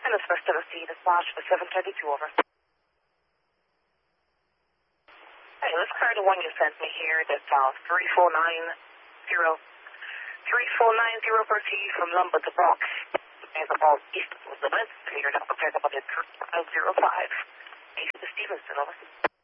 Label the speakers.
Speaker 1: Ellis West Tennessee, dispatch for 732, over. Hey, let's clear the one you sent me here, that's 3490 per T from Lumber to Brock. And about east of the west, cleared up, prepared about at 505. East to Stevenson, over.